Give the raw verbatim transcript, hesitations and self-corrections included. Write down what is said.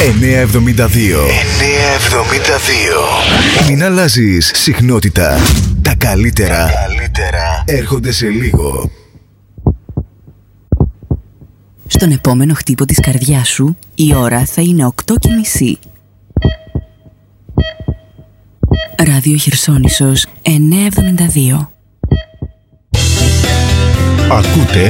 εννιακόσια εβδομήντα δύο. εννιακόσια εβδομήντα δύο. Μην αλλάζεις συχνότητα. Τα καλύτερα, Τα καλύτερα έρχονται σε λίγο. Στον επόμενο χτύπο της καρδιάς σου η ώρα θα είναι οκτώ και μισή. Ράδιο Χερσόνησος εννιακόσια εβδομήντα δύο. Ακούτε